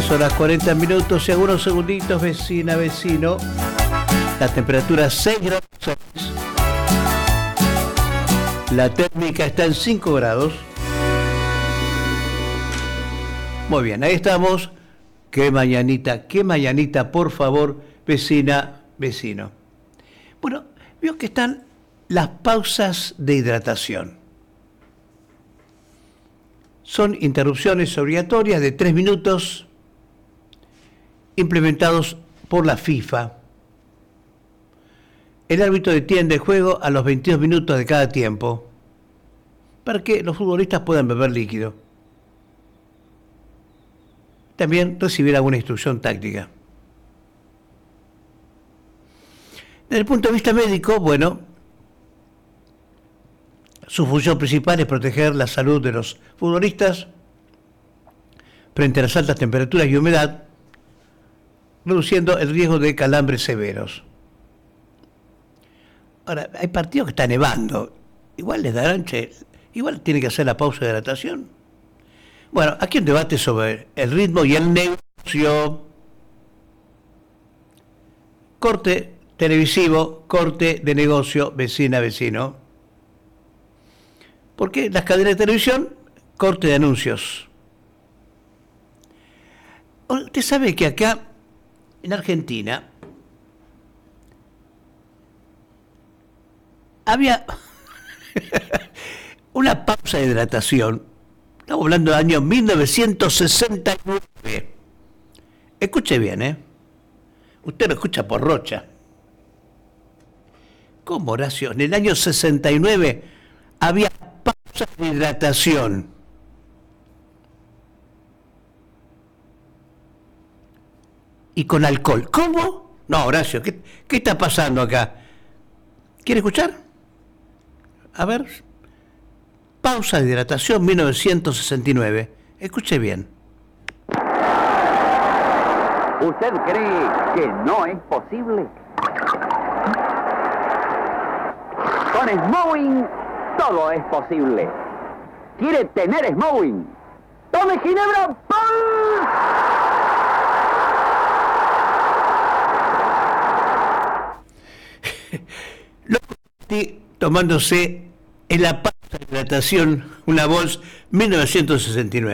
16 horas 40 minutos y algunos segunditos, vecina, vecino. La temperatura 6 grados. La térmica está en 5 grados. Muy bien, ahí estamos. Qué mañanita, por favor, vecina, vecino. Bueno, veo que están las pausas de hidratación. Son interrupciones obligatorias de 3 minutos implementados por la FIFA. El árbitro detiene el juego a los 22 minutos de cada tiempo para que los futbolistas puedan beber líquido. También recibir alguna instrucción táctica. Desde el punto de vista médico, bueno, su función principal es proteger la salud de los futbolistas frente a las altas temperaturas y humedad, reduciendo el riesgo de calambres severos. Ahora, hay partidos que está nevando. Igual les darán, igual tiene que hacer la pausa de hidratación. Bueno, aquí un debate sobre el ritmo y el negocio. Corte televisivo, corte de negocio, vecina, vecino. Porque las cadenas de televisión, corte de anuncios. Usted sabe que acá, en Argentina, había una pausa de hidratación. Estamos hablando del año 1969. Escuche bien, Usted lo escucha por Rocha. ¿Cómo, Horacio? En el año 69 había pausa de hidratación. Y con alcohol. ¿Cómo? No, Horacio, ¿qué está pasando acá? ¿Quiere escuchar? A ver. Pausa de hidratación 1969. Escuche bien. ¿Usted cree que no es posible? Con Smowing todo es posible. ¿Quiere tener Smowing? ¡Tome Ginebra! ¡Pum! Lo estoy tomándose en la pausa de hidratación una Bols 1969.